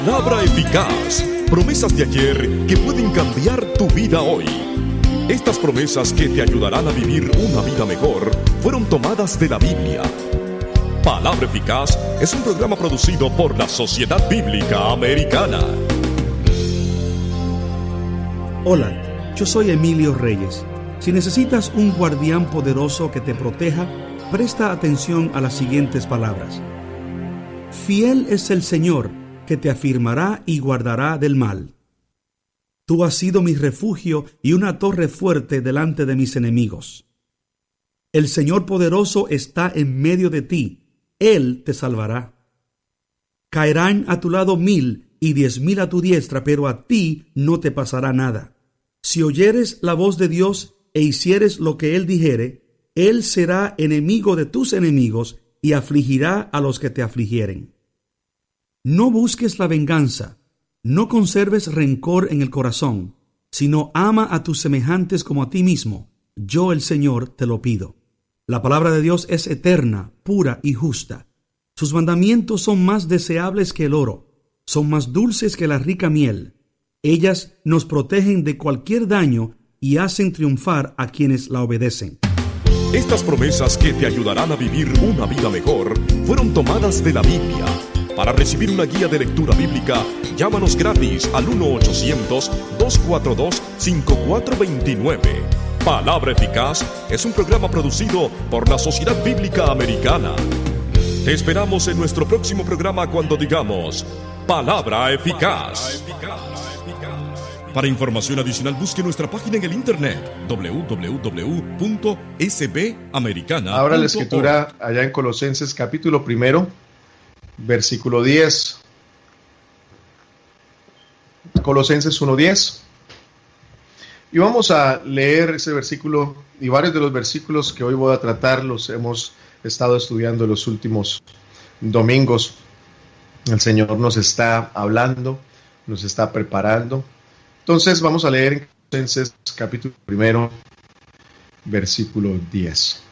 Palabra eficaz, promesas de ayer que pueden cambiar tu vida hoy. Estas promesas que te ayudarán a vivir una vida mejor fueron tomadas de la Biblia. Palabra Eficaz es un programa producido por la Sociedad Bíblica Americana. Hola, yo soy Emilio Reyes. Si necesitas un guardián poderoso que te proteja, presta atención a las siguientes palabras. Fiel es el Señor, que te afirmará y guardará del mal. Tú has sido mi refugio y una torre fuerte delante de mis enemigos. El Señor poderoso está en medio de ti, Él te salvará. Caerán a tu lado 1000 y 10,000 a tu diestra, pero a ti no te pasará nada. Si oyeres la voz de Dios e hicieres lo que Él dijere, Él será enemigo de tus enemigos y afligirá a los que te afligieren. No busques la venganza, no conserves rencor en el corazón, sino ama a tus semejantes como a ti mismo. Yo, el Señor, te lo pido. La palabra de Dios es eterna, pura y justa. Sus mandamientos son más deseables que el oro, son más dulces que la rica miel. Ellas nos protegen de cualquier daño y hacen triunfar a quienes la obedecen. Estas promesas que te ayudarán a vivir una vida mejor fueron tomadas de la Biblia. Para recibir una guía de lectura bíblica, llámanos gratis al 1-800-242-5429. Palabra Eficaz es un programa producido por la Sociedad Bíblica Americana. Te esperamos en nuestro próximo programa cuando digamos Palabra Eficaz. Para información adicional, busque nuestra página en el internet www.sbamericana.org. Ahora la escritura allá en Colosenses capítulo 1, versículo 10. Colosenses 1:10. Y vamos a leer ese versículo y varios de los versículos que hoy voy a tratar los hemos estado estudiando los últimos domingos. El Señor nos está hablando, nos está preparando. Entonces vamos a leer en Colosenses capítulo 1, versículo 10.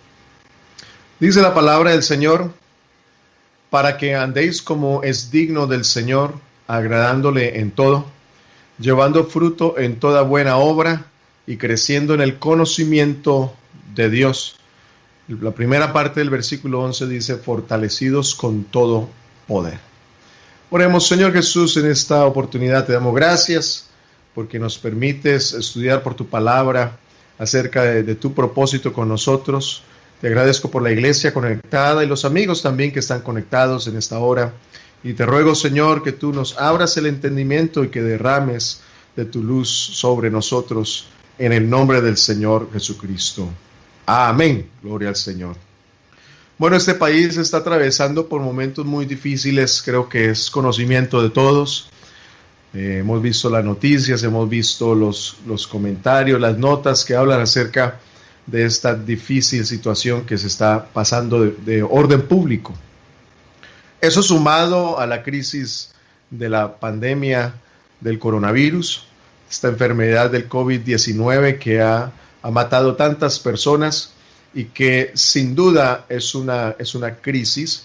Dice la palabra del Señor: para que andéis como es digno del Señor, agradándole en todo, llevando fruto en toda buena obra y creciendo en el conocimiento de Dios. La primera parte del versículo 11 dice: fortalecidos con todo poder. Oremos. Señor Jesús, en esta oportunidad te damos gracias porque nos permites estudiar por tu palabra acerca de tu propósito con nosotros. Te agradezco por la iglesia conectada y los amigos también que están conectados en esta hora. Y te ruego, Señor, que tú nos abras el entendimiento y que derrames de tu luz sobre nosotros en el nombre del Señor Jesucristo. Amén. Gloria al Señor. Bueno, este país está atravesando por momentos muy difíciles. Creo que es conocimiento de todos. Hemos visto las noticias, hemos visto los comentarios, las notas que hablan acerca de esta difícil situación que se está pasando de orden público. Eso sumado a la crisis de la pandemia del coronavirus, esta enfermedad del COVID-19 que ha matado tantas personas y que sin duda es una crisis,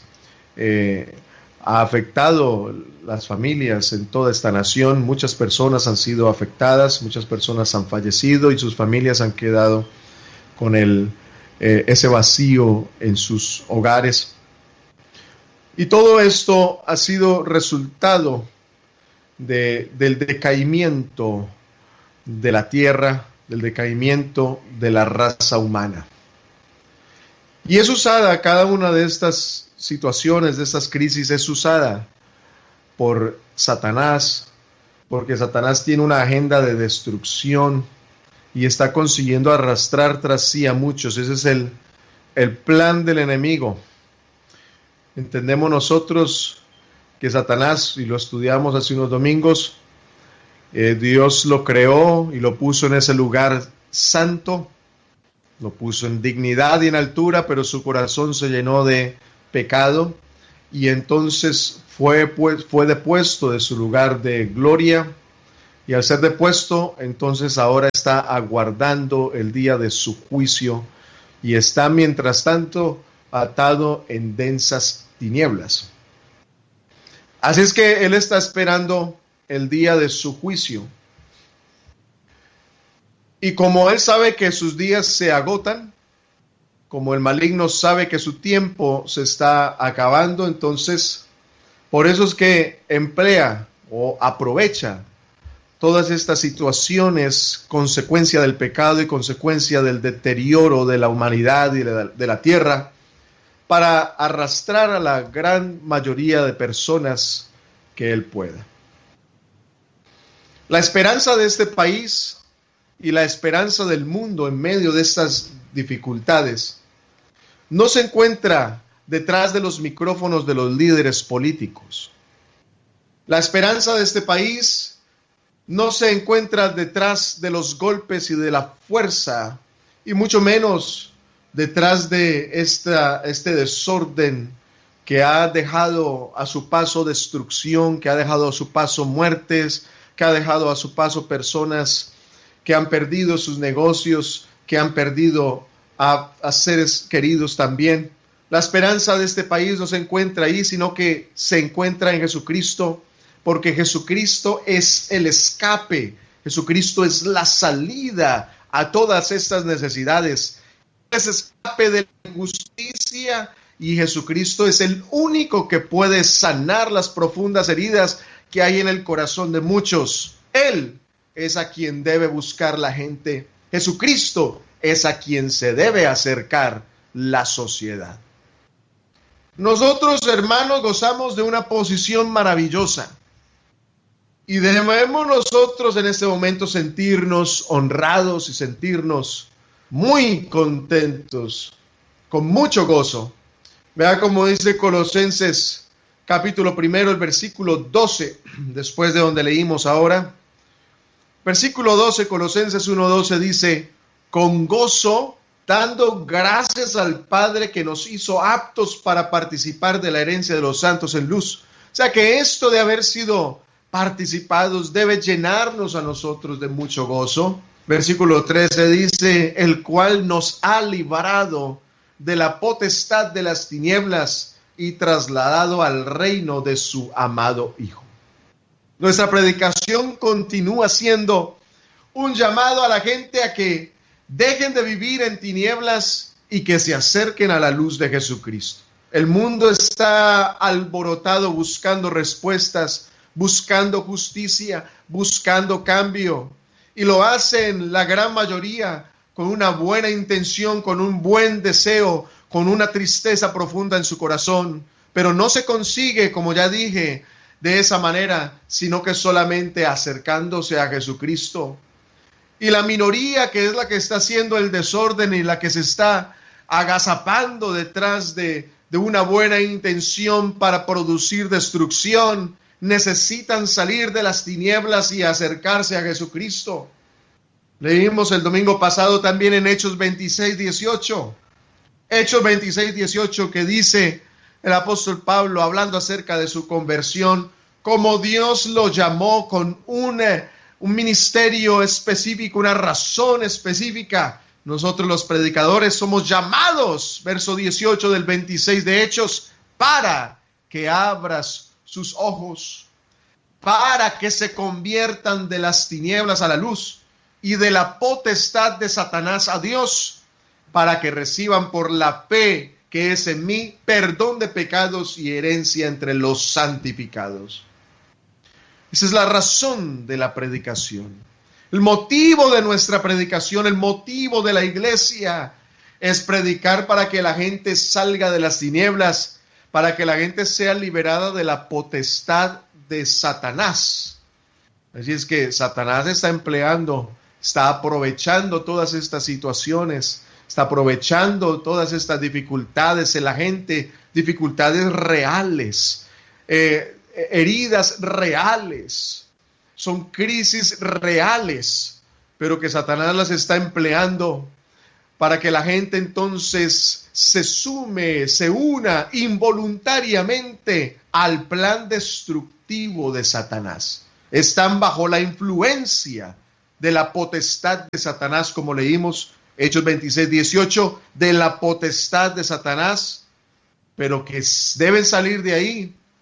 ha afectado las familias en toda esta nación. Muchas personas han sido afectadas, muchas personas han fallecido y sus familias han quedado con ese vacío en sus hogares. Y todo esto ha sido resultado del decaimiento de la tierra, del decaimiento de la raza humana. Y es usada, cada una de estas situaciones, de estas crisis, es usada por Satanás, porque Satanás tiene una agenda de destrucción y está consiguiendo arrastrar tras sí a muchos. Ese es el plan del enemigo. Entendemos nosotros que Satanás, y lo estudiamos hace unos domingos, Dios lo creó y lo puso en ese lugar santo, lo puso en dignidad y en altura, pero su corazón se llenó de pecado y entonces fue depuesto de su lugar de gloria. Y al ser depuesto, entonces ahora está aguardando el día de su juicio y está mientras tanto atado en densas tinieblas. Así es que Él está esperando el día de su juicio. Y como Él sabe que sus días se agotan, como el maligno sabe que su tiempo se está acabando, entonces por eso es que emplea o aprovecha todas estas situaciones, consecuencia del pecado y consecuencia del deterioro de la humanidad y de la tierra, para arrastrar a la gran mayoría de personas que Él pueda. La esperanza de este país y la esperanza del mundo en medio de estas dificultades no se encuentra detrás de los micrófonos de los líderes políticos. La esperanza de este país no se encuentra detrás de los golpes y de la fuerza, y mucho menos detrás de este desorden que ha dejado a su paso destrucción, que ha dejado a su paso muertes, que ha dejado a su paso personas que han perdido sus negocios, que han perdido a seres queridos también. La esperanza de este país no se encuentra ahí, sino que se encuentra en Jesucristo, porque Jesucristo es el escape, Jesucristo es la salida a todas estas necesidades, es escape de la injusticia, y Jesucristo es el único que puede sanar las profundas heridas que hay en el corazón de muchos. Él es a quien debe buscar la gente. Jesucristo es a quien se debe acercar la sociedad. Nosotros, hermanos, gozamos de una posición maravillosa y debemos nosotros en este momento sentirnos honrados y sentirnos muy contentos, con mucho gozo. Vea cómo dice Colosenses capítulo 1, el versículo 12, después de donde leímos ahora. Versículo 12, Colosenses 1:12 dice: con gozo, dando gracias al Padre que nos hizo aptos para participar de la herencia de los santos en luz. O sea que esto de haber sido participados debe llenarnos a nosotros de mucho gozo. Versículo 13 dice: el cual nos ha librado de la potestad de las tinieblas y trasladado al reino de su amado Hijo. Nuestra predicación continúa siendo un llamado a la gente a que dejen de vivir en tinieblas y que se acerquen a la luz de Jesucristo. El mundo está alborotado buscando respuestas, buscando justicia, buscando cambio, y lo hacen la gran mayoría con una buena intención, con un buen deseo, con una tristeza profunda en su corazón, pero no se consigue, como ya dije, de esa manera, sino que solamente acercándose a Jesucristo. Y la minoría, que es la que está haciendo el desorden y la que se está agazapando detrás de una buena intención para producir destrucción, necesitan salir de las tinieblas y acercarse a Jesucristo. Leímos el domingo pasado también en Hechos 26:18. Hechos 26:18, que dice el apóstol Pablo, hablando acerca de su conversión, como Dios lo llamó con un ministerio específico, una razón específica. Nosotros los predicadores somos llamados, verso 18 del 26 de Hechos, para que abras sus ojos, para que se conviertan de las tinieblas a la luz y de la potestad de Satanás a Dios, para que reciban por la fe que es en mí perdón de pecados y herencia entre los santificados. Esa es la razón de la predicación. El motivo de nuestra predicación, el motivo de la iglesia, es predicar para que la gente salga de las tinieblas, para que la gente sea liberada de la potestad de Satanás. Así es que Satanás está aprovechando todas estas situaciones, está aprovechando todas estas dificultades en la gente, dificultades reales, heridas reales, son crisis reales, pero que Satanás las está empleando para que la gente entonces se una involuntariamente al plan destructivo de Satanás. Están bajo la influencia de la potestad de Satanás, como leímos Hechos 26:18, de la potestad de Satanás, pero que deben salir de ahí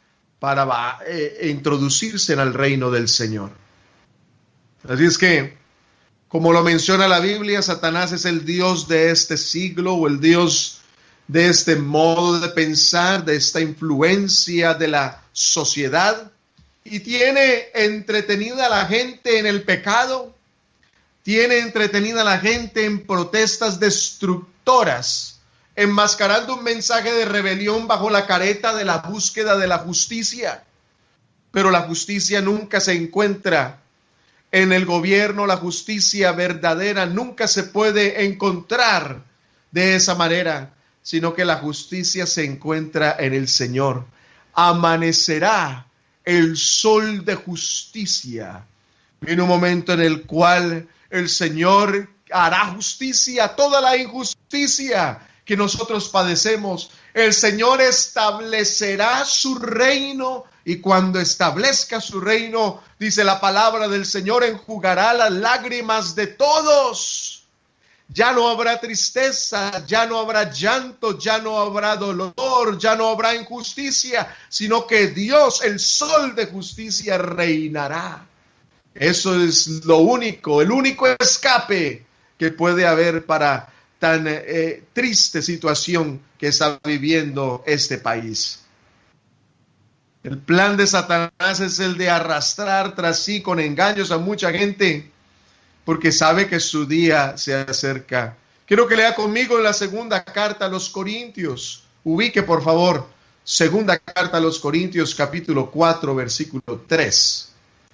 para introducirse en el reino del Señor. Así es que, como lo menciona la Biblia, Satanás es el Dios de este siglo, o el Dios de este modo de pensar, de esta influencia de la sociedad, y tiene entretenida a la gente en el pecado, tiene entretenida a la gente en protestas destructoras, enmascarando un mensaje de rebelión bajo la careta de la búsqueda de la justicia. Pero la justicia nunca se encuentra en el gobierno, la justicia verdadera nunca se puede encontrar de esa manera, sino que la justicia se encuentra en el Señor. Amanecerá el sol de justicia. Viene un momento en el cual el Señor hará justicia a toda la injusticia que nosotros padecemos. El Señor establecerá su reino, y cuando establezca su reino, dice la palabra del Señor, enjugará las lágrimas de todos. Ya no habrá tristeza, ya no habrá llanto, ya no habrá dolor, ya no habrá injusticia, sino que Dios, el sol de justicia, reinará. Eso es lo único, el único escape que puede haber para tan triste situación que está viviendo este país. El plan de Satanás es el de arrastrar tras sí con engaños a mucha gente, porque sabe que su día se acerca. Quiero que lea conmigo la segunda carta a los Corintios. Ubique, por favor, segunda carta a los Corintios, capítulo 4, versículo 3.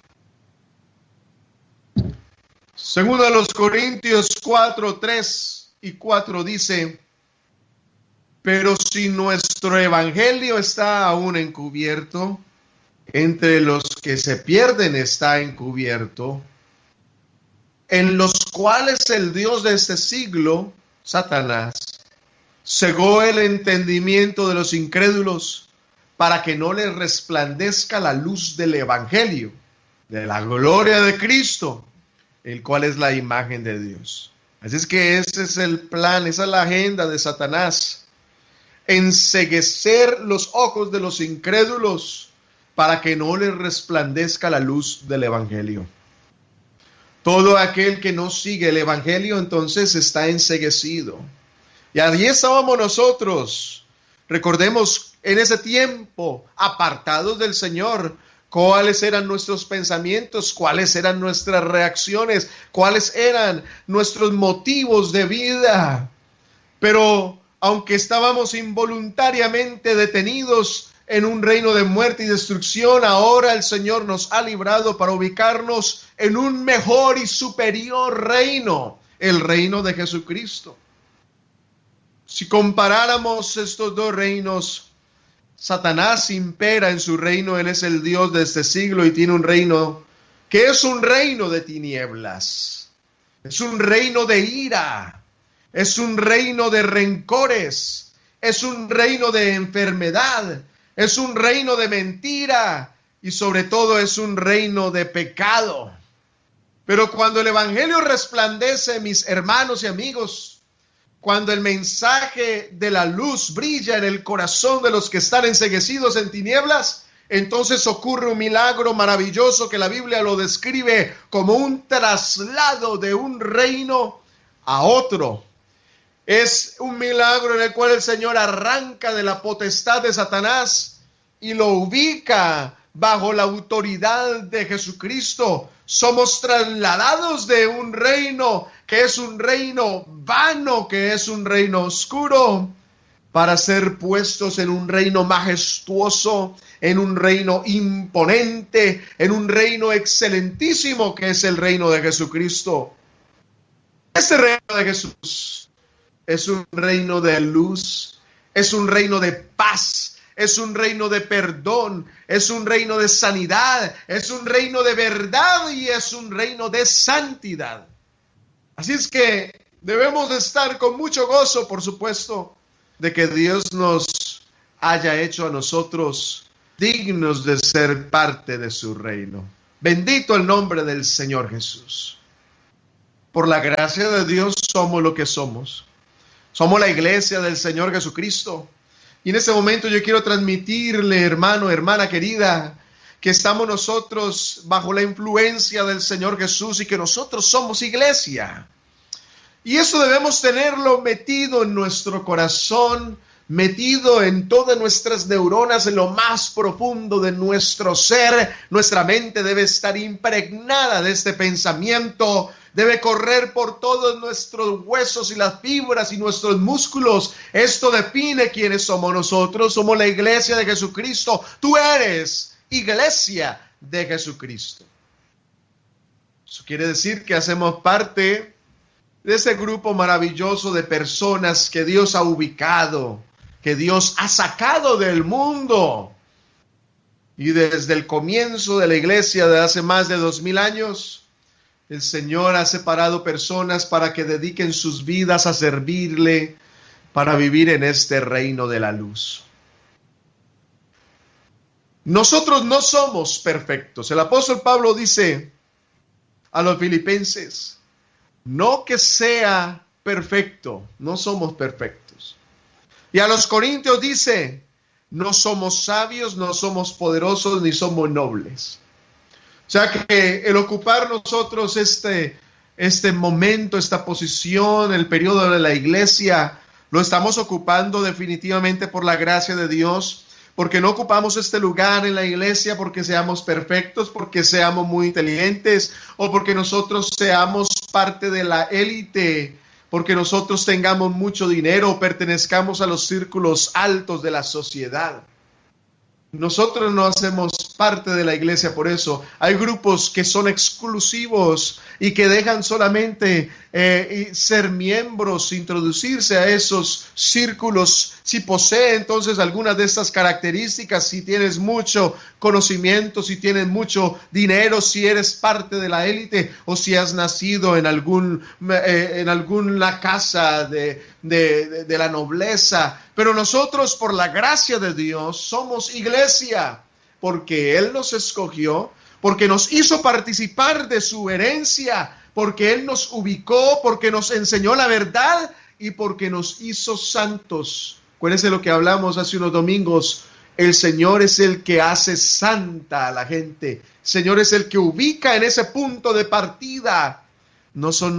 Segunda a los Corintios 4, 3 y 4 dice: pero si nuestro evangelio está aún encubierto, entre los que se pierden está encubierto, en los cuales el Dios de este siglo, Satanás, cegó el entendimiento de los incrédulos para que no les resplandezca la luz del evangelio, de la gloria de Cristo, el cual es la imagen de Dios. Así es que ese es el plan, esa es la agenda de Satanás: enceguecer los ojos de los incrédulos para que no les resplandezca la luz del evangelio. Todo aquel que no sigue el evangelio entonces está enceguecido. Y allí estábamos nosotros. Recordemos, en ese tiempo, apartados del Señor, cuáles eran nuestros pensamientos, cuáles eran nuestras reacciones, cuáles eran nuestros motivos de vida. Pero aunque estábamos involuntariamente detenidos en un reino de muerte y destrucción, ahora el Señor nos ha librado para ubicarnos en un mejor y superior reino, el reino de Jesucristo. Si comparáramos estos dos reinos, Satanás impera en su reino, él es el Dios de este siglo y tiene un reino que es un reino de tinieblas, es un reino de ira, es un reino de rencores, es un reino de enfermedad, es un reino de mentira y sobre todo es un reino de pecado. Pero cuando el evangelio resplandece, mis hermanos y amigos, cuando el mensaje de la luz brilla en el corazón de los que están enceguecidos en tinieblas, entonces ocurre un milagro maravilloso que la Biblia lo describe como un traslado de un reino a otro. Es un milagro en el cual el Señor arranca de la potestad de Satanás y lo ubica bajo la autoridad de Jesucristo. Somos trasladados de un reino que es un reino vano, que es un reino oscuro, para ser puestos en un reino majestuoso, en un reino imponente, en un reino excelentísimo que es el reino de Jesucristo. Este reino de Jesús es un reino de luz, es un reino de paz, es un reino de perdón, es un reino de sanidad, es un reino de verdad y es un reino de santidad. Así es que debemos estar con mucho gozo, por supuesto, de que Dios nos haya hecho a nosotros dignos de ser parte de su reino. Bendito el nombre del Señor Jesús. Por la gracia de Dios somos lo que somos. Somos la iglesia del Señor Jesucristo. Y en este momento yo quiero transmitirle, hermano, hermana querida, que estamos nosotros bajo la influencia del Señor Jesús y que nosotros somos iglesia. Y eso debemos tenerlo metido en nuestro corazón, metido en todas nuestras neuronas, en lo más profundo de nuestro ser. Nuestra mente debe estar impregnada de este pensamiento, debe correr por todos nuestros huesos y las fibras y nuestros músculos. Esto define quiénes somos nosotros. Somos la iglesia de Jesucristo. Tú eres iglesia de Jesucristo. Eso quiere decir que hacemos parte de ese grupo maravilloso de personas que Dios ha ubicado, que Dios ha sacado del mundo. Y desde el comienzo de la iglesia de hace más de 2000 años, el Señor ha separado personas para que dediquen sus vidas a servirle, para vivir en este reino de la luz. Nosotros no somos perfectos. El apóstol Pablo dice a los filipenses, no que sea perfecto, no somos perfectos. Y a los corintios dice, no somos sabios, no somos poderosos, ni somos nobles. O sea que el ocupar nosotros este momento, esta posición, el periodo de la iglesia, lo estamos ocupando definitivamente por la gracia de Dios, porque no ocupamos este lugar en la iglesia porque seamos perfectos, porque seamos muy inteligentes o porque nosotros seamos parte de la élite, porque nosotros tengamos mucho dinero o pertenezcamos a los círculos altos de la sociedad. Nosotros no hacemos parte de la iglesia por eso. Hay grupos que son exclusivos y que dejan solamente ser miembros, introducirse a esos círculos. Si posee entonces algunas de estas características, si tienes mucho conocimiento, si tienes mucho dinero, si eres parte de la élite o si has nacido en alguna casa de la nobleza. Pero nosotros, por la gracia de Dios, somos iglesia, porque Él nos escogió, porque nos hizo participar de su herencia, porque Él nos ubicó, porque nos enseñó la verdad y porque nos hizo santos. Acuérdense lo que hablamos hace unos domingos. El Señor es el que hace santa a la gente. El Señor es el que ubica en ese punto de partida. No son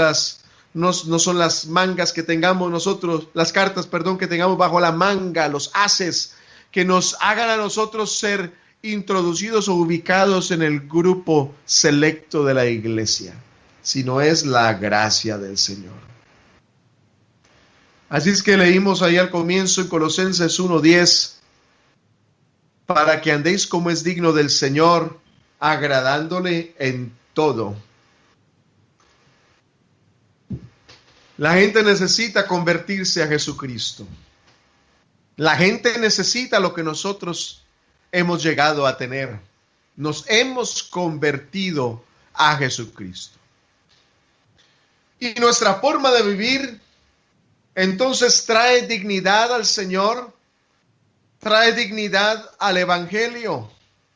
las mangas que tengamos nosotros, las cartas, que tengamos bajo la manga, los ases que nos hagan a nosotros ser introducidos o ubicados en el grupo selecto de la iglesia, sino es la gracia del Señor. Así es que leímos ahí al comienzo en Colosenses 1:10, para que andéis como es digno del Señor, agradándole en todo. La gente necesita convertirse a Jesucristo. La gente necesita lo que nosotros hemos llegado a tener. Nos hemos convertido a Jesucristo. Y nuestra forma de vivir, entonces, trae dignidad al Señor, trae dignidad al Evangelio,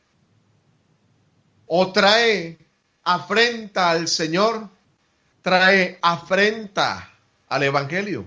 o trae afrenta al Señor, trae afrenta al Evangelio.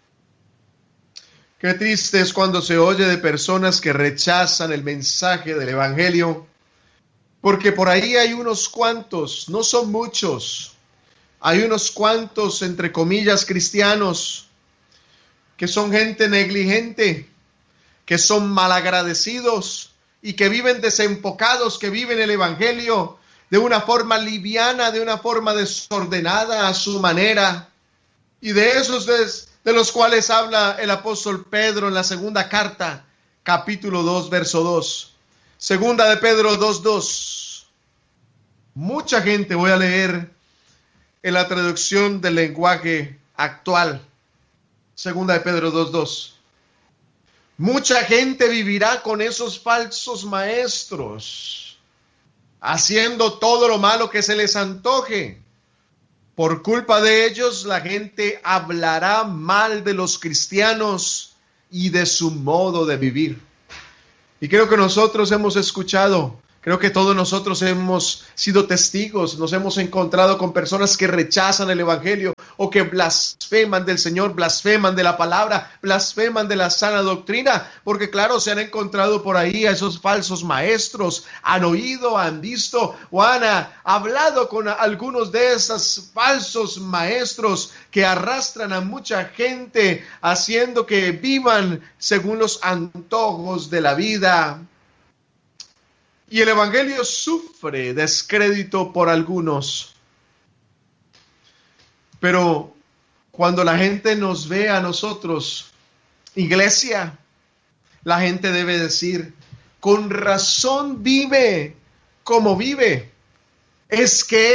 Qué triste es cuando se oye de personas que rechazan el mensaje del Evangelio, porque por ahí hay unos cuantos, no son muchos, hay unos cuantos, entre comillas, cristianos, que son gente negligente, que son malagradecidos y que viven desenfocados, que viven el Evangelio de una forma liviana, de una forma desordenada a su manera. Y de esos de los cuales habla el apóstol Pedro en la segunda carta, capítulo 2, verso 2. Segunda de Pedro 2:2. Mucha gente, voy a leer en la traducción del lenguaje actual. Segunda de Pedro 2:2. Mucha gente vivirá con esos falsos maestros, haciendo todo lo malo que se les antoje. Por culpa de ellos, la gente hablará mal de los cristianos y de su modo de vivir. Y creo que nosotros hemos escuchado, creo que todos nosotros hemos sido testigos, nos hemos encontrado con personas que rechazan el Evangelio o que blasfeman del Señor, blasfeman de la palabra, blasfeman de la sana doctrina, porque claro, se han encontrado por ahí a esos falsos maestros, han oído, han visto o han hablado con algunos de esos falsos maestros que arrastran a mucha gente haciendo que vivan según los antojos de la vida. Y el evangelio sufre descrédito por algunos. Pero cuando la gente nos ve a nosotros, iglesia, la gente debe decir, con razón vive como vive. Es que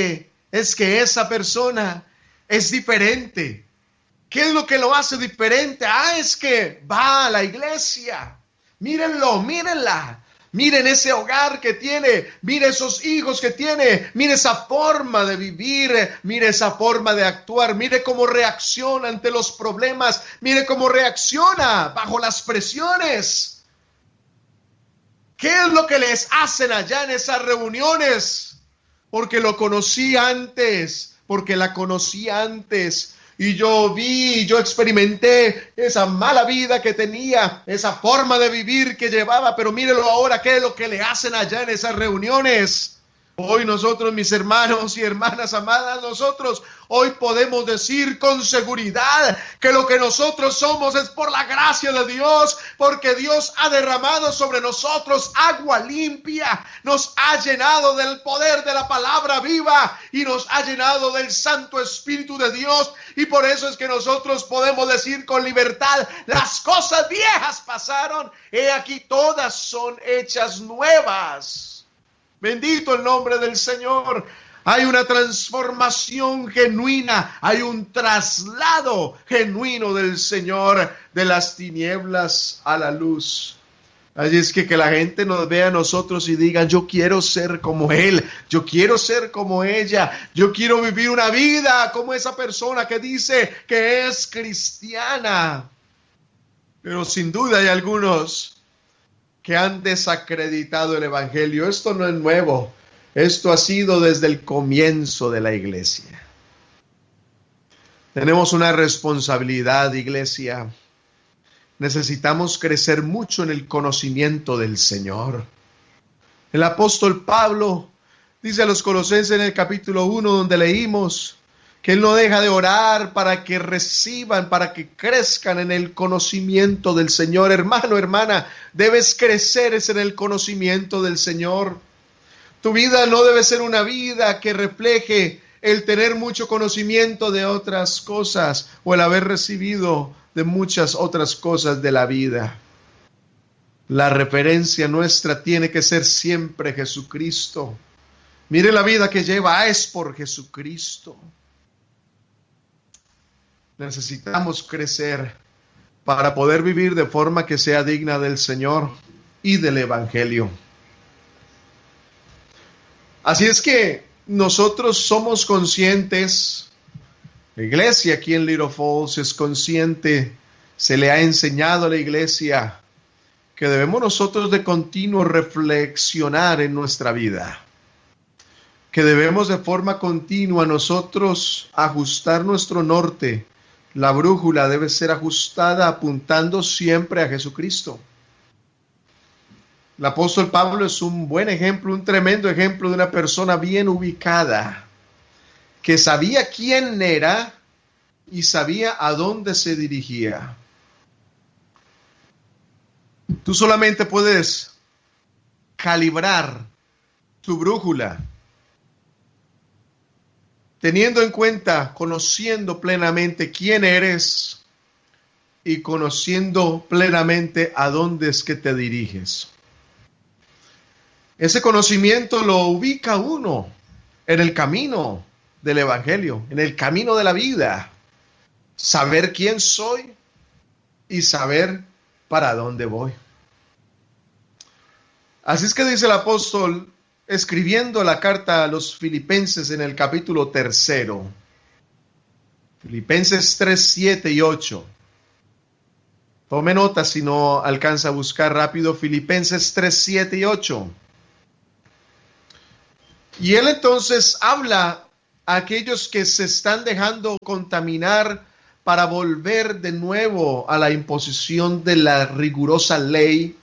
esa persona es diferente. ¿Qué es lo que lo hace diferente? Es que va a la iglesia. Mírenlo, mírenla. Miren ese hogar que tiene, mire esos hijos que tiene, mire esa forma de vivir, mire esa forma de actuar, mire cómo reacciona ante los problemas, mire cómo reacciona bajo las presiones. ¿Qué es lo que les hacen allá en esas reuniones? Porque lo conocí antes, porque la conocí antes. Y yo vi, yo experimenté esa mala vida que tenía, esa forma de vivir que llevaba, pero mírelo ahora, ¿qué es lo que le hacen allá en esas reuniones? Hoy nosotros, mis hermanos y hermanas amadas, nosotros hoy podemos decir con seguridad que lo que nosotros somos es por la gracia de Dios, porque Dios ha derramado sobre nosotros agua limpia, nos ha llenado del poder de la palabra viva y nos ha llenado del Santo Espíritu de Dios, y por eso es que nosotros podemos decir con libertad, las cosas viejas pasaron, he aquí todas son hechas nuevas. Bendito el nombre del Señor. Hay una transformación genuina, hay un traslado genuino del Señor de las tinieblas a la luz. Así es que la gente nos vea a nosotros y diga, yo quiero ser como él, yo quiero ser como ella, yo quiero vivir una vida como esa persona que dice que es cristiana. Pero sin duda hay algunos que han desacreditado el evangelio. Esto no es nuevo. Esto ha sido desde el comienzo de la iglesia. Tenemos una responsabilidad, iglesia. Necesitamos crecer mucho en el conocimiento del Señor. El apóstol Pablo dice a los Colosenses en el capítulo 1, donde leímos que él no deja de orar para que reciban, para que crezcan en el conocimiento del Señor. Hermano, hermana, debes crecer en el conocimiento del Señor. Tu vida no debe ser una vida que refleje el tener mucho conocimiento de otras cosas o el haber recibido de muchas otras cosas de la vida. La referencia nuestra tiene que ser siempre Jesucristo. Mire la vida que lleva, es por Jesucristo. Necesitamos crecer para poder vivir de forma que sea digna del Señor y del Evangelio. Así es que nosotros somos conscientes, la iglesia aquí en Little Falls es consciente, se le ha enseñado a la iglesia que debemos nosotros de continuo reflexionar en nuestra vida, que debemos de forma continua nosotros ajustar nuestro norte. La brújula debe ser ajustada apuntando siempre a Jesucristo. El apóstol Pablo es un buen ejemplo, un tremendo ejemplo de una persona bien ubicada, que sabía quién era y sabía a dónde se dirigía. Tú solamente puedes calibrar tu brújula teniendo en cuenta, conociendo plenamente quién eres y conociendo plenamente a dónde es que te diriges. Ese conocimiento lo ubica uno en el camino del Evangelio, en el camino de la vida. Saber quién soy y saber para dónde voy. Así es que dice el apóstol, escribiendo la carta a los Filipenses en el capítulo 3, Filipenses 3, 7 y 8. Tome nota si no alcanza a buscar rápido, Filipenses 3, 7 y 8. Y él entonces habla a aquellos que se están dejando contaminar para volver de nuevo a la imposición de la rigurosa ley.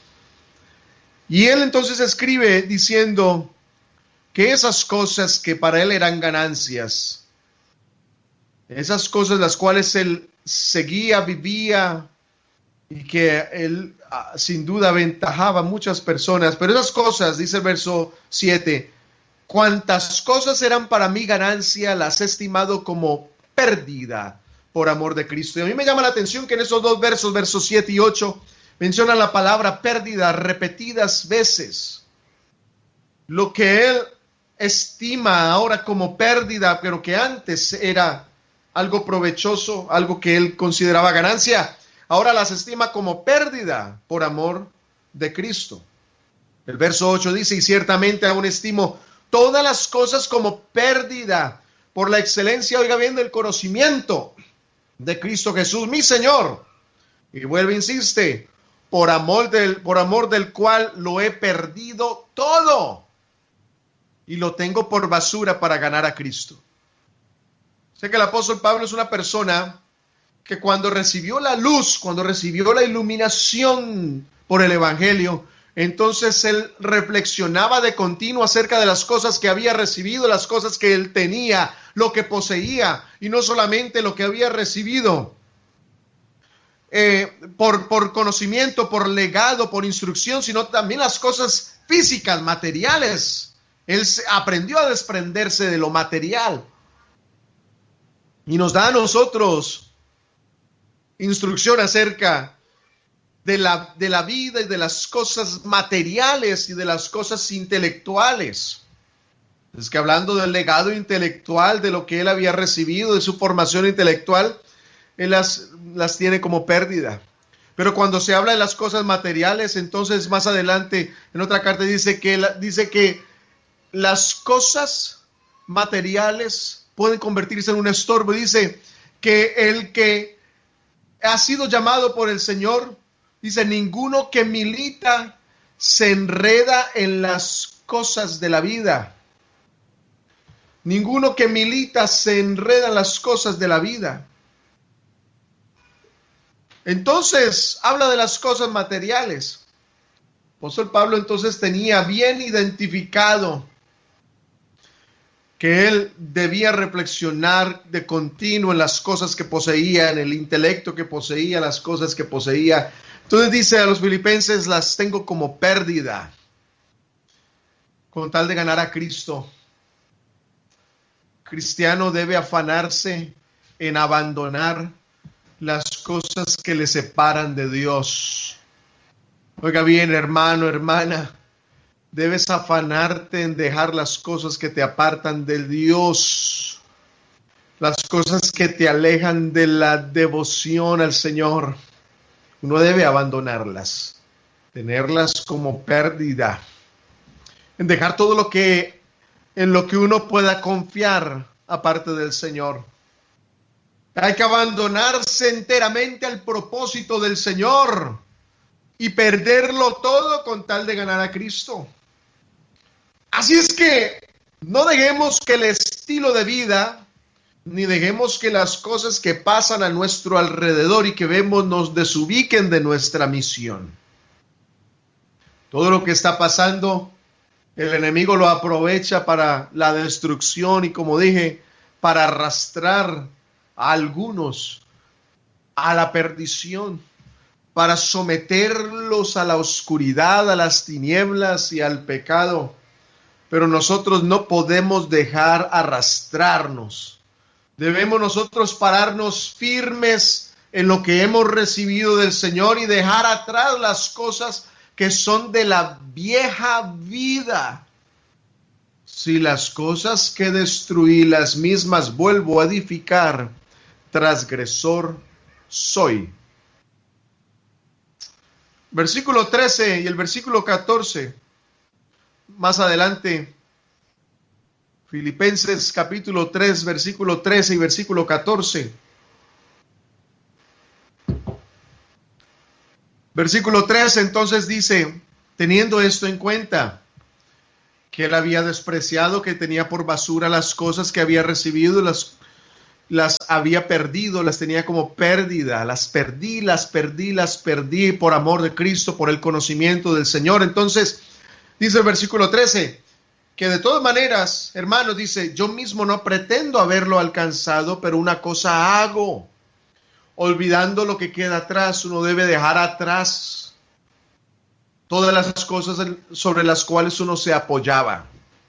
Y él entonces escribe diciendo que esas cosas que para él eran ganancias, esas cosas las cuales él seguía, vivía y que él sin duda aventajaba a muchas personas, pero esas cosas, dice el verso 7, cuantas cosas eran para mí ganancia, las he estimado como pérdida por amor de Cristo. Y a mí me llama la atención que en esos dos versos 7 y 8, menciona la palabra pérdida repetidas veces. Lo que él estima ahora como pérdida, pero que antes era algo provechoso, algo que él consideraba ganancia, ahora las estima como pérdida por amor de Cristo. El verso 8 dice, y ciertamente aún estimo todas las cosas como pérdida por la excelencia, oiga bien, del conocimiento de Cristo Jesús, mi Señor. Y vuelve, insiste, por amor del cual lo he perdido todo y lo tengo por basura para ganar a Cristo. Sé que el apóstol Pablo es una persona que cuando recibió la luz, cuando recibió la iluminación por el Evangelio, entonces él reflexionaba de continuo acerca de las cosas que había recibido, las cosas que él tenía, lo que poseía, y no solamente lo que había recibido por conocimiento, por legado, por instrucción, sino también las cosas físicas, materiales. Él aprendió a desprenderse de lo material y nos da a nosotros instrucción acerca de la vida y de las cosas materiales y de las cosas intelectuales. Es que hablando del legado intelectual, de lo que él había recibido, de su formación intelectual, él las tiene como pérdida. Pero cuando se habla de las cosas materiales, entonces más adelante en otra carta dice que las cosas materiales pueden convertirse en un estorbo. Dice que el que ha sido llamado por el Señor, dice, ninguno que milita se enreda en las cosas de la vida. Ninguno que milita se enreda en las cosas de la vida. Entonces, habla de las cosas materiales. El apóstol Pablo entonces tenía bien identificado que él debía reflexionar de continuo en las cosas que poseía, en el intelecto que poseía, las cosas que poseía. Entonces dice a los filipenses, las tengo como pérdida, con tal de ganar a Cristo. Cristiano debe afanarse en abandonar las cosas que le separan de Dios. Oiga bien, hermano, hermana, debes afanarte en dejar las cosas que te apartan de Dios, las cosas que te alejan de la devoción al Señor. Uno debe abandonarlas, tenerlas como pérdida, en dejar todo en lo que uno pueda confiar aparte del Señor. Hay que abandonarse enteramente al propósito del Señor y perderlo todo con tal de ganar a Cristo. Así es que no dejemos que el estilo de vida, ni dejemos que las cosas que pasan a nuestro alrededor y que vemos nos desubiquen de nuestra misión. Todo lo que está pasando, el enemigo lo aprovecha para la destrucción y, como dije, para arrastrar a algunos a la perdición, para someterlos a la oscuridad, a las tinieblas y al pecado. Pero nosotros no podemos dejar arrastrarnos. Debemos nosotros pararnos firmes en lo que hemos recibido del Señor y dejar atrás las cosas que son de la vieja vida. Si las cosas que destruí, las mismas vuelvo a edificar, transgresor soy. Versículo 13 y el versículo 14. Más adelante, Filipenses capítulo 3, versículo 13 y versículo 14. Versículo 13 entonces dice, teniendo esto en cuenta, que él había despreciado, que tenía por basura las cosas que había recibido, las había perdido, las tenía como pérdida, las perdí por amor de Cristo, por el conocimiento del Señor. Entonces, dice el versículo 13, que de todas maneras, hermanos, dice, yo mismo no pretendo haberlo alcanzado, pero una cosa hago, olvidando lo que queda atrás. Uno debe dejar atrás todas las cosas sobre las cuales uno se apoyaba,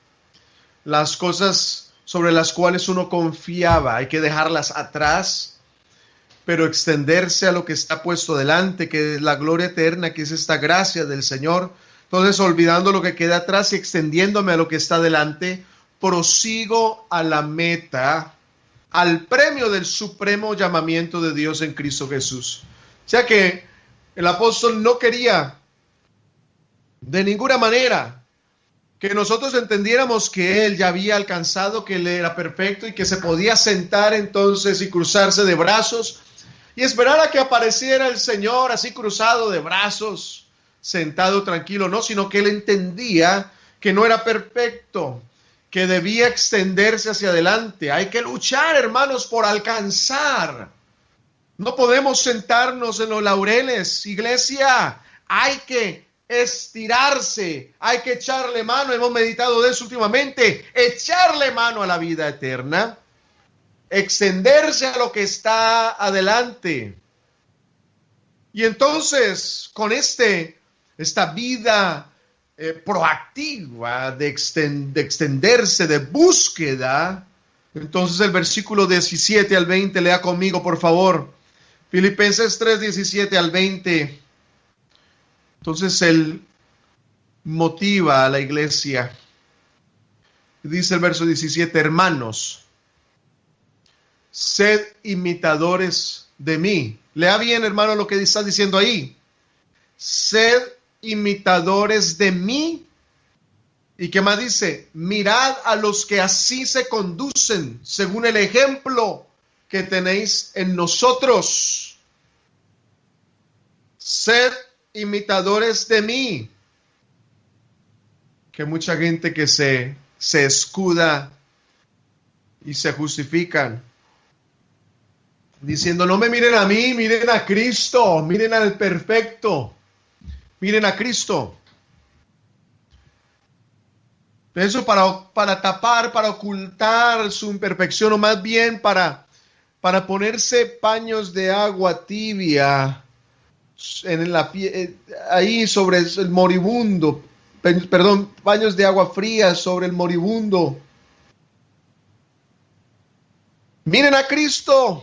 las cosas sobre las cuales uno confiaba, hay que dejarlas atrás, pero extenderse a lo que está puesto delante, que es la gloria eterna, que es esta gracia del Señor. Entonces, olvidando lo que queda atrás y extendiéndome a lo que está delante, prosigo a la meta, al premio del supremo llamamiento de Dios en Cristo Jesús. O sea que el apóstol no quería de ninguna manera que nosotros entendiéramos que él ya había alcanzado, que él era perfecto y que se podía sentar entonces y cruzarse de brazos y esperar a que apareciera el Señor así cruzado de brazos, sentado tranquilo. No, sino que él entendía que no era perfecto, que debía extenderse hacia adelante. Hay que luchar, hermanos, por alcanzar. No podemos sentarnos en los laureles, iglesia. Hay que estirarse, hay que echarle mano. Hemos meditado de eso últimamente. Echarle mano a la vida eterna, extenderse a lo que está adelante. Y entonces, con esta vida proactiva de extenderse, de búsqueda, entonces el versículo 17 al 20, lea conmigo, por favor. Filipenses 3, 17 al 20. Entonces él motiva a la iglesia. Dice el verso 17, hermanos, sed imitadores de mí. Lea bien, hermano, lo que está diciendo ahí. Sed imitadores de mí. ¿Y qué más dice? Mirad a los que así se conducen, según el ejemplo que tenéis en nosotros. Sed imitadores de mí. Que mucha gente que se escuda y se justifican diciendo, no me miren a mí, miren a Cristo, miren al perfecto, miren a Cristo. Eso para tapar, para ocultar su imperfección, o más bien para ponerse paños de agua tibia ahí sobre el moribundo, paños de agua fría sobre el moribundo. Miren a Cristo,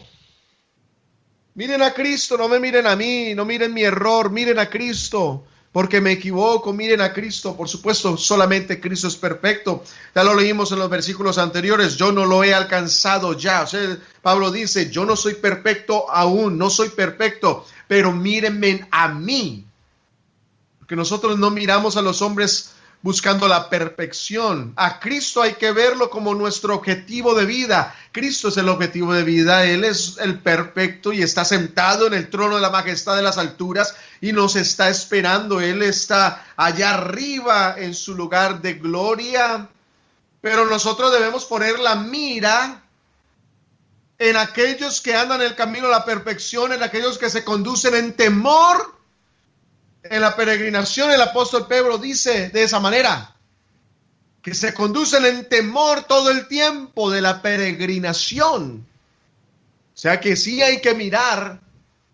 no me miren a mí, no miren mi error, miren a Cristo, porque me equivoco, miren a Cristo. Por supuesto, solamente Cristo es perfecto. Ya lo leímos en los versículos anteriores, yo no lo he alcanzado ya. O sea, Pablo dice, yo no soy perfecto aún, no soy perfecto, pero mírenme a mí. Porque nosotros no miramos a los hombres buscando la perfección. A Cristo hay que verlo como nuestro objetivo de vida. Cristo es el objetivo de vida. Él es el perfecto y está sentado en el trono de la majestad de las alturas y nos está esperando. Él está allá arriba en su lugar de gloria. Pero nosotros debemos poner la mira en aquellos que andan en el camino a la perfección, en aquellos que se conducen en temor. En la peregrinación, el apóstol Pedro dice de esa manera, que se conducen en temor todo el tiempo de la peregrinación. O sea que sí hay que mirar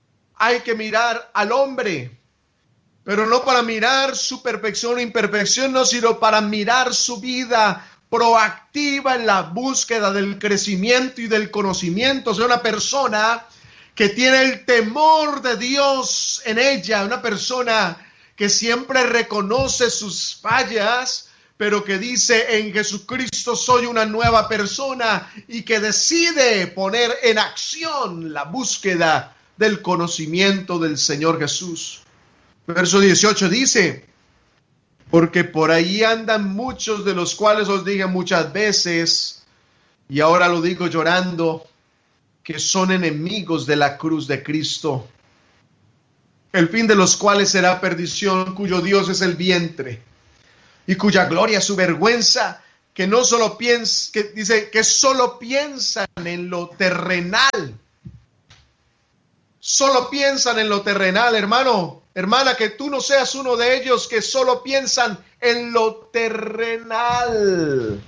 al hombre, pero no para mirar su perfección o imperfección, no, sino para mirar su vida proactiva en la búsqueda del crecimiento y del conocimiento. O sea, una persona que tiene el temor de Dios en ella, una persona que siempre reconoce sus fallas, pero que dice, en Jesucristo soy una nueva persona, y que decide poner en acción la búsqueda del conocimiento del Señor Jesús. Verso 18 dice, porque por ahí andan muchos, de los cuales os dije muchas veces, y ahora lo digo llorando, que son enemigos de la cruz de Cristo, el fin de los cuales será perdición, cuyo Dios es el vientre, y cuya gloria es su vergüenza, que no solo piensa, que dice que solo piensan en lo terrenal. Solo piensan en lo terrenal, hermano, hermana, que tú no seas uno de ellos que solo piensan en lo terrenal.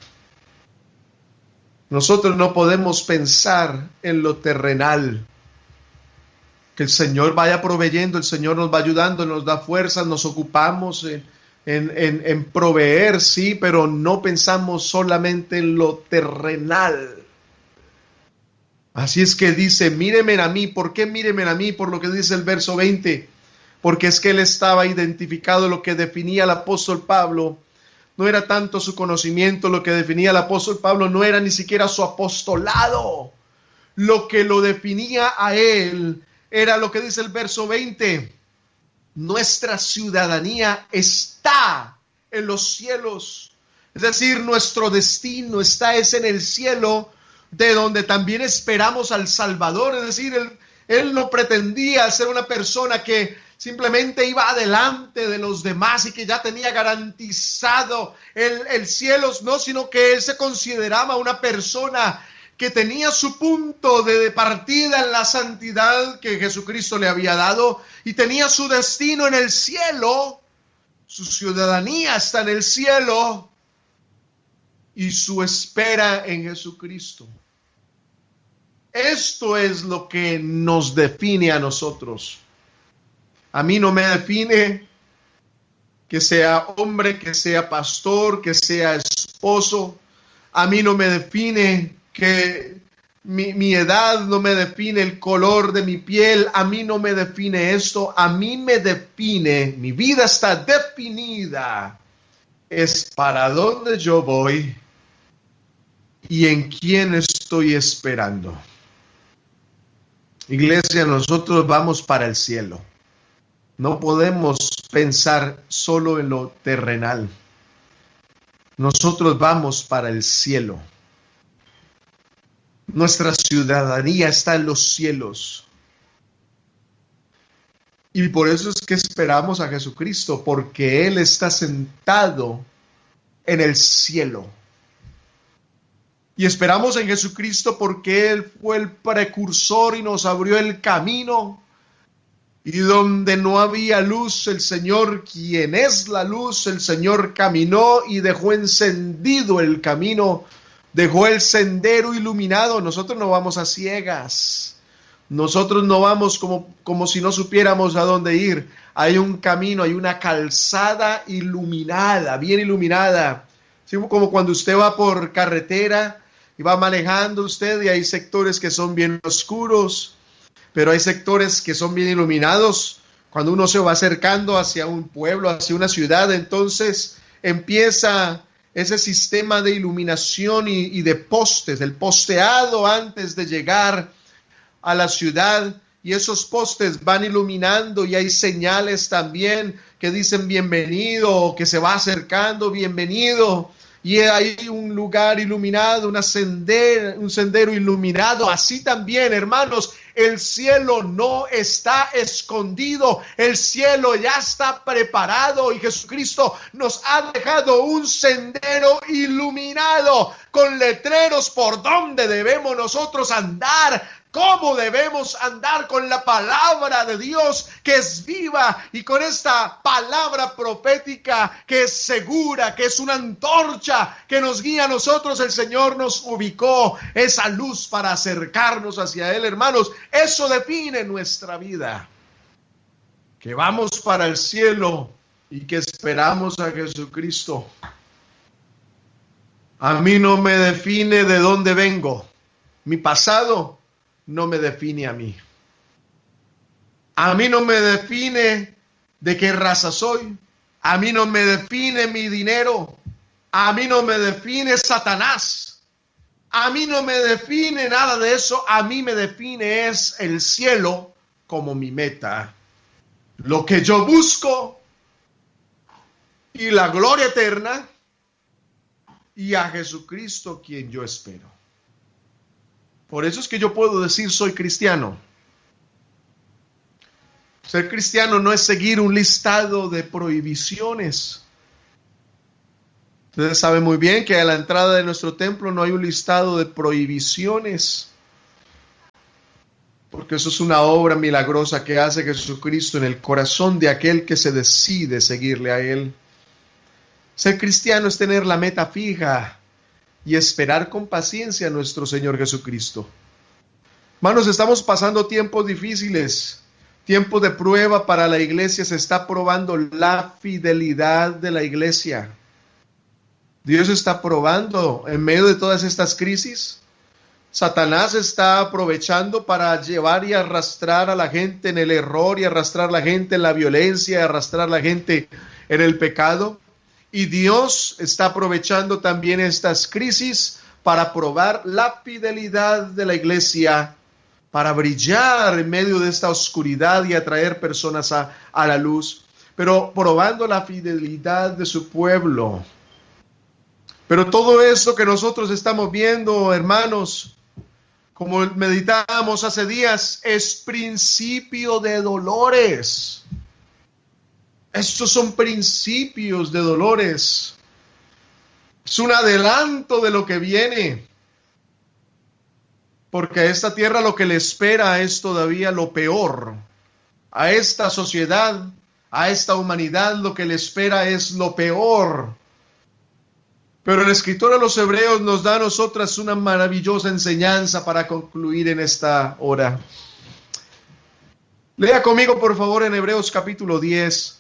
Nosotros no podemos pensar en lo terrenal. Que el Señor vaya proveyendo, el Señor nos va ayudando, nos da fuerzas, nos ocupamos en proveer, sí, pero no pensamos solamente en lo terrenal. Así es que dice, míreme a mí. ¿Por qué míreme a mí? Por lo que dice el verso 20. Porque es que él estaba identificado. Lo que definía al apóstol Pablo no era tanto su conocimiento, lo que definía al apóstol Pablo no era ni siquiera su apostolado. Lo que lo definía a él era lo que dice el verso 20. Nuestra ciudadanía está en los cielos. Es decir, nuestro destino es en el cielo, de donde también esperamos al Salvador. Es decir, él no pretendía ser una persona que simplemente iba adelante de los demás y que ya tenía garantizado el cielo, no, sino que él se consideraba una persona que tenía su punto de partida en la santidad que Jesucristo le había dado y tenía su destino en el cielo. Su ciudadanía está en el cielo y su espera en Jesucristo. Esto es lo que nos define a nosotros. A mí no me define que sea hombre, que sea pastor, que sea esposo. A mí no me define que mi edad, no me define el color de mi piel. A mí no me define esto. A mí me define, mi vida está definida. Es para dónde yo voy y en quién estoy esperando. Iglesia, nosotros vamos para el cielo. No podemos pensar solo en lo terrenal. Nosotros vamos para el cielo. Nuestra ciudadanía está en los cielos. Y por eso es que esperamos a Jesucristo, porque Él está sentado en el cielo. Y esperamos en Jesucristo porque Él fue el precursor y nos abrió el camino. Y donde no había luz, el Señor, quien es la luz, el Señor caminó y dejó encendido el camino, dejó el sendero iluminado. Nosotros no vamos a ciegas. Nosotros no vamos como si no supiéramos a dónde ir. Hay un camino, hay una calzada iluminada, bien iluminada. ¿Sí? Como cuando usted va por carretera y va manejando usted y hay sectores que son bien oscuros, pero hay sectores que son bien iluminados. Cuando uno se va acercando hacia un pueblo, hacia una ciudad, entonces empieza ese sistema de iluminación y de postes, el posteado antes de llegar a la ciudad, y esos postes van iluminando y hay señales también que dicen bienvenido, que se va acercando, bienvenido. Y hay un lugar iluminado, un sendero iluminado. Así también, hermanos, el cielo no está escondido. El cielo ya está preparado y Jesucristo nos ha dejado un sendero iluminado con letreros por donde debemos nosotros andar. ¿Cómo debemos andar con la palabra de Dios que es viva y con esta palabra profética que es segura, que es una antorcha que nos guía a nosotros? El Señor nos ubicó esa luz para acercarnos hacia Él, hermanos. Eso define nuestra vida. Que vamos para el cielo y que esperamos a Jesucristo. A mí no me define de dónde vengo. Mi pasado no me define a mí. A mí no me define de qué raza soy. A mí no me define mi dinero. A mí no me define Satanás. A mí no me define nada de eso. A mí me define es el cielo como mi meta. Lo que yo busco y la gloria eterna y a Jesucristo quien yo espero. Por eso es que yo puedo decir soy cristiano. Ser cristiano no es seguir un listado de prohibiciones. Ustedes saben muy bien que a la entrada de nuestro templo no hay un listado de prohibiciones, porque eso es una obra milagrosa que hace Jesucristo en el corazón de aquel que se decide seguirle a Él. Ser cristiano es tener la meta fija y esperar con paciencia a nuestro Señor Jesucristo. Hermanos, estamos pasando tiempos difíciles, tiempos de prueba para la iglesia. Se está probando la fidelidad de la iglesia. Dios está probando en medio de todas estas crisis. Satanás está aprovechando para llevar y arrastrar a la gente en el error, y arrastrar a la gente en la violencia, y arrastrar a la gente en el pecado. Y Dios está aprovechando también estas crisis para probar la fidelidad de la iglesia, para brillar en medio de esta oscuridad y atraer personas a la luz, pero probando la fidelidad de su pueblo. Pero todo esto que nosotros estamos viendo, hermanos, como meditábamos hace días, es principio de dolores. Estos son principios de dolores. Es un adelanto de lo que viene. Porque a esta tierra lo que le espera es todavía lo peor. A esta sociedad, a esta humanidad, lo que le espera es lo peor. Pero el escritor a los Hebreos nos da a nosotras una maravillosa enseñanza para concluir en esta hora. Lea conmigo, por favor, en Hebreos capítulo 10,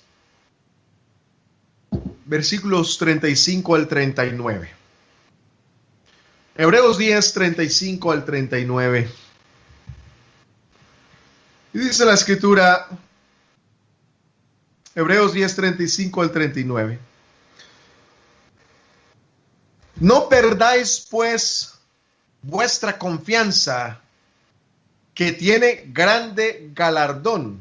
versículos 35 al 39. Hebreos 10, 35 al 39. Y dice la escritura, Hebreos 10, 35 al 39. No perdáis, pues, vuestra confianza, que tiene grande galardón,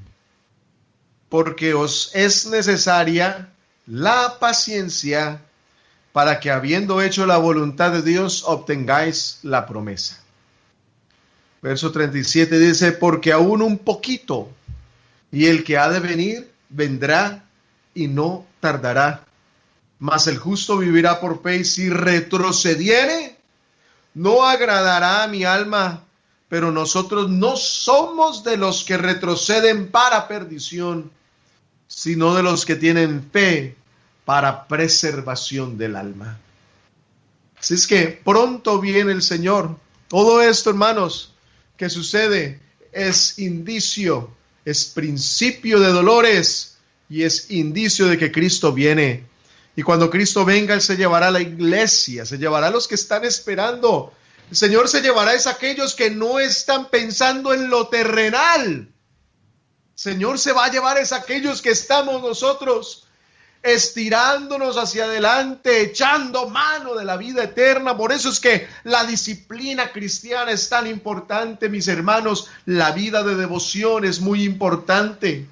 porque os es necesaria la paciencia, para que, habiendo hecho la voluntad de Dios, obtengáis la promesa. Verso 37 dice, porque aún un poquito, y el que ha de venir, vendrá y no tardará. Mas el justo vivirá por fe, y si retrocediere, no agradará a mi alma. Pero nosotros no somos de los que retroceden para perdición, sino de los que tienen fe para preservación del alma. Así es que pronto viene el Señor. Todo esto, hermanos, que sucede es indicio, es principio de dolores, y es indicio de que Cristo viene. Y cuando Cristo venga, Él se llevará a la iglesia, se llevará a los que están esperando. El Señor se llevará a aquellos que no están pensando en lo terrenal. El Señor se va a llevar a aquellos que estamos nosotros estirándonos hacia adelante, echando mano de la vida eterna. Por eso es que la disciplina cristiana es tan importante, mis hermanos. La vida de devoción es muy importante.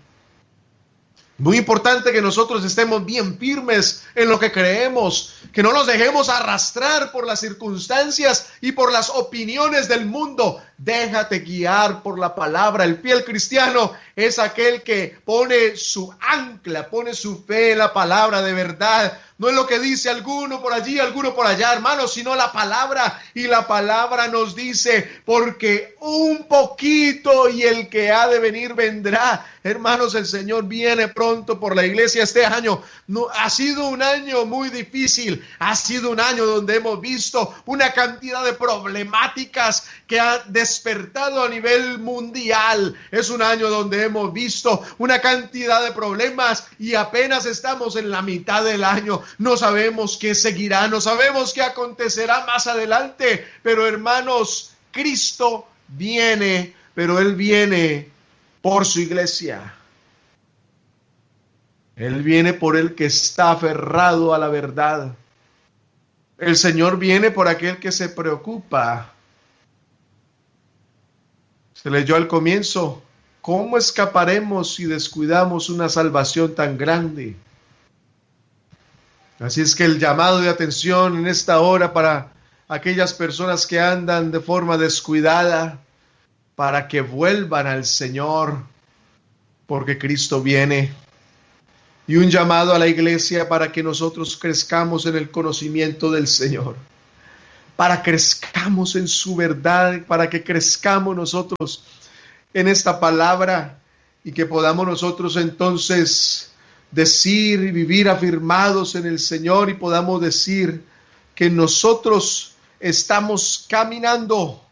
Muy importante que nosotros estemos bien firmes en lo que creemos, que no nos dejemos arrastrar por las circunstancias y por las opiniones del mundo. Déjate guiar por la palabra. El fiel cristiano es aquel que pone su ancla, pone su fe en la palabra de verdad. No es lo que dice alguno por allí, alguno por allá, hermanos, sino la palabra. Y la palabra nos dice, porque un poquito y el que ha de venir vendrá. Hermanos, el Señor viene pronto por la iglesia. Este año no, ha sido un año muy difícil. Ha sido un año donde hemos visto una cantidad de problemáticas que ha despertado a nivel mundial. Es un año donde hemos visto una cantidad de problemas y apenas estamos en la mitad del año. No sabemos qué seguirá, no sabemos qué acontecerá más adelante. Pero hermanos, Cristo viene, pero Él viene por su iglesia. Él viene por el que está aferrado a la verdad. El Señor viene por aquel que se preocupa. Se leyó al comienzo, ¿cómo escaparemos si descuidamos una salvación tan grande? Así es que el llamado de atención en esta hora para aquellas personas que andan de forma descuidada, para que vuelvan al Señor, porque Cristo viene. y un llamado a la iglesia para que nosotros crezcamos en el conocimiento del Señor, para que crezcamos en su verdad, para que crezcamos nosotros en esta palabra y que podamos nosotros entonces decir y vivir afirmados en el Señor y podamos decir que nosotros estamos caminando